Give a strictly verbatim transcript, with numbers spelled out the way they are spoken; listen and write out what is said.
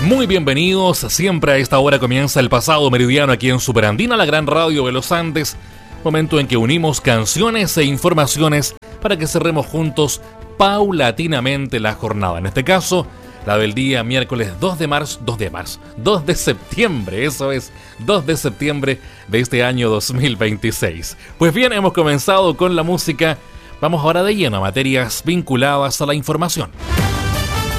Muy bienvenidos, siempre a esta hora comienza el pasado meridiano aquí en Superandina, la gran radio de los Andes, momento en que unimos canciones e informaciones para que cerremos juntos paulatinamente la jornada, en este caso la del día miércoles dos de marzo, dos de marzo, dos de septiembre, eso es, dos de septiembre de este año dos mil veintiséis. Pues bien, hemos comenzado con la música, vamos ahora de lleno a materias vinculadas a la información.